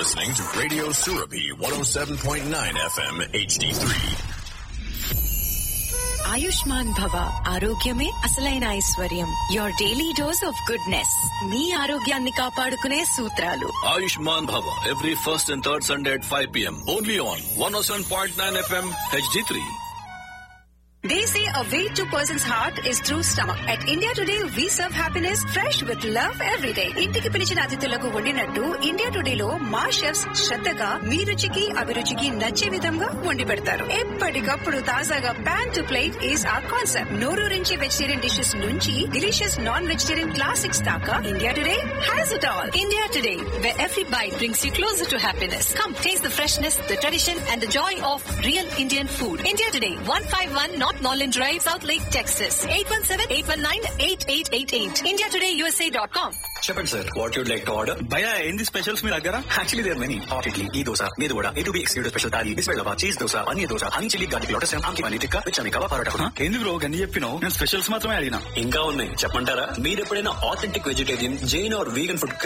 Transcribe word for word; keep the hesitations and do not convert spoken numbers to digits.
listening to Radio Surabhi one oh seven point nine F M H D three. Ayushman భవ ఆరోగ్యమే అసలైన ఐశ్వర్యం. Your daily dose of goodness. మీ ఆరోగ్యాన్ని కాపాడుకునే సూత్రాలు. Ayushman Bhava every first and third Sunday at five p.m. only on one oh seven point nine F M H D three. They say a way to person's heart is through stomach. At India Today, we serve happiness fresh with love every day. ఇంటికి పిలిచిన అతిథులకు వండినట్టు India today లో మా chefs శ్రద్ధగా మీ రుచికి అభిరుచికి నచ్చే విధంగా వండి పెడతారు. ఎప్పటికప్పుడు తాజాగా pan to plate is are concept. నోరూరించి vegetarian dishes నుంచి డిలీషియస్ నాన్ వెజిటేరియన్ క్లాసిక్స్ దాకా India today has it all. India today, where every bite brings you closer to happiness. Come taste the freshness, the tradition and the joy of real Indian food. India Today, one fifty-one North Norland Drive, South Lake, Texas. eight one seven, eight one nine, eight eight eight eight. india today u s a dot com. చెప్పండి sir, what you'd like to order? భయ్యా ఏంది specials మీ దగ్గర? Actually there many. Hot idli, ఈ దోశ, మీద vada, A to be excluded special thali, బిస్బెల్లవా, cheese dosa, paneer dosa, honey chilli garlic lotus, ఆమ్కి paneer tikka, విచమి kebab parotta. ఏంది bro గన్ని చెప్పినావు? నేను specials మాత్రమే అడిగినా. ఇంకా ఉన్నాయి చెప్పంటారా? మీరు ఎప్పుడైనా authentic vegetarian, Jain are vegan food